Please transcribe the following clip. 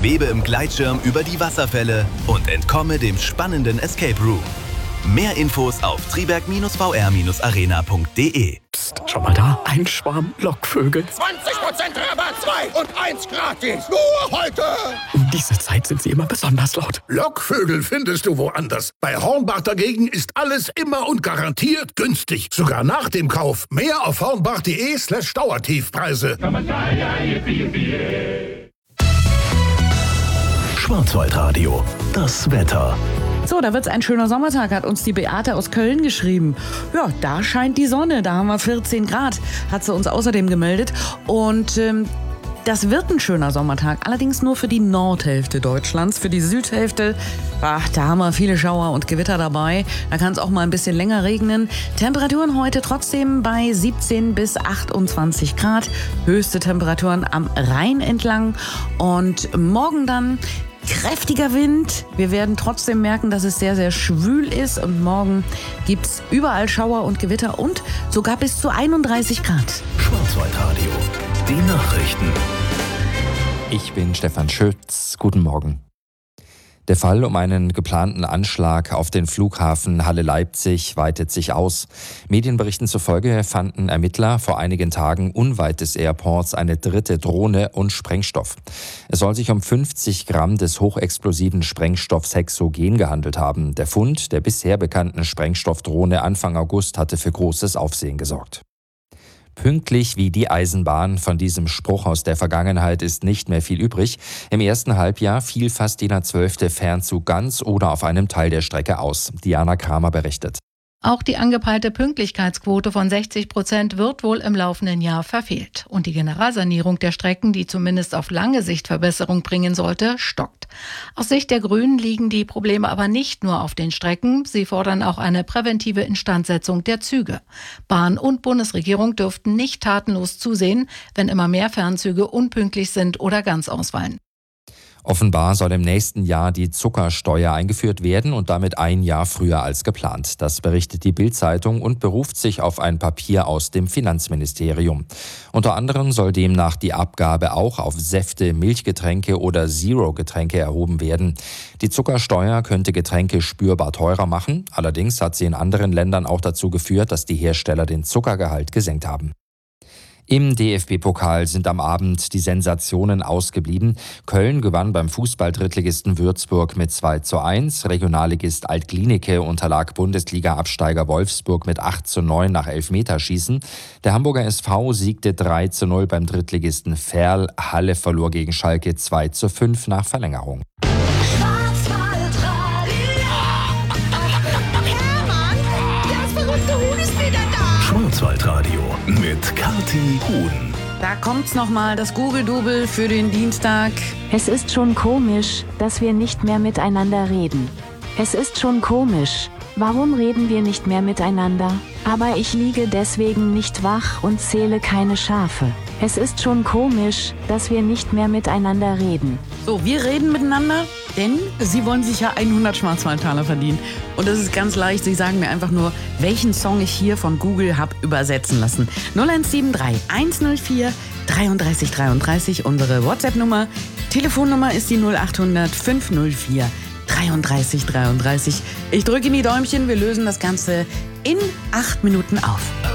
Schwebe im Gleitschirm über die Wasserfälle und entkomme dem spannenden Escape Room. Mehr Infos auf triberg-vr-arena.de. Psst, schau mal da, ein Schwarm Lockvögel. 20% Rabatt, 2 und 1 gratis. Nur heute. Um diese Zeit sind sie immer besonders laut. Lockvögel findest du woanders. Bei Hornbach dagegen ist alles immer und garantiert günstig. Sogar nach dem Kauf. Mehr auf hornbach.de/Dauertiefpreise. Schwarzwaldradio, das Wetter. So, da wird's ein schöner Sommertag, hat uns die Beate aus Köln geschrieben. Ja, da scheint die Sonne, da haben wir 14 Grad, hat sie uns außerdem gemeldet. Und das wird ein schöner Sommertag, allerdings nur für die Nordhälfte Deutschlands. Für die Südhälfte, da haben wir viele Schauer und Gewitter dabei. Da kann es auch mal ein bisschen länger regnen. Temperaturen heute trotzdem bei 17 bis 28 Grad. Höchste Temperaturen am Rhein entlang. Und morgen dann kräftiger Wind. Wir werden trotzdem merken, dass es sehr, sehr schwül ist. Und morgen gibt es überall Schauer und Gewitter und sogar bis zu 31 Grad. Schwarzwaldradio, die Nachrichten. Ich bin Stefan Schütz. Guten Morgen. Der Fall um einen geplanten Anschlag auf den Flughafen Halle-Leipzig weitet sich aus. Medienberichten zufolge fanden Ermittler vor einigen Tagen unweit des Airports eine dritte Drohne und Sprengstoff. Es soll sich um 50 Gramm des hochexplosiven Sprengstoffs Hexogen gehandelt haben. Der Fund der bisher bekannten Sprengstoffdrohne Anfang August hatte für großes Aufsehen gesorgt. Pünktlich wie die Eisenbahn. Von diesem Spruch aus der Vergangenheit ist nicht mehr viel übrig. Im ersten Halbjahr fiel fast jeder 12. Fernzug ganz oder auf einem Teil der Strecke aus. Diana Kramer berichtet. Auch die angepeilte Pünktlichkeitsquote von 60% wird wohl im laufenden Jahr verfehlt. Und die Generalsanierung der Strecken, die zumindest auf lange Sicht Verbesserung bringen sollte, stockt. Aus Sicht der Grünen liegen die Probleme aber nicht nur auf den Strecken. Sie fordern auch eine präventive Instandsetzung der Züge. Bahn und Bundesregierung dürften nicht tatenlos zusehen, wenn immer mehr Fernzüge unpünktlich sind oder ganz ausfallen. Offenbar soll im nächsten Jahr die Zuckersteuer eingeführt werden und damit ein Jahr früher als geplant. Das berichtet die Bild-Zeitung und beruft sich auf ein Papier aus dem Finanzministerium. Unter anderem soll demnach die Abgabe auch auf Säfte, Milchgetränke oder Zero-Getränke erhoben werden. Die Zuckersteuer könnte Getränke spürbar teurer machen. Allerdings hat sie in anderen Ländern auch dazu geführt, dass die Hersteller den Zuckergehalt gesenkt haben. Im DFB-Pokal sind am Abend die Sensationen ausgeblieben. Köln gewann beim Fußball-Drittligisten Würzburg mit 2:1. Regionalligist Alt-Glienicke unterlag Bundesliga-Absteiger Wolfsburg mit 8:9 nach Elfmeterschießen. Der Hamburger SV siegte 3:0 beim Drittligisten Verl. Halle verlor gegen Schalke 2:5 nach Verlängerung. Schwarzwaldradio mit Kathi Huhn. Da kommt's nochmal, das Google-Double für den Dienstag. Es ist schon komisch, dass wir nicht mehr miteinander reden. Es ist schon komisch. Warum reden wir nicht mehr miteinander? Aber ich liege deswegen nicht wach und zähle keine Schafe. Es ist schon komisch, dass wir nicht mehr miteinander reden. So, wir reden miteinander, denn Sie wollen sich ja 100 Schwarzwaldtaler verdienen. Und das ist ganz leicht. Sie sagen mir einfach nur, welchen Song ich hier von Google habe übersetzen lassen. 0173 104 33 33, unsere WhatsApp-Nummer. Telefonnummer ist die 0800 504 33 33. Ich drücke in die Däumchen, wir lösen das Ganze in 8 Minuten auf.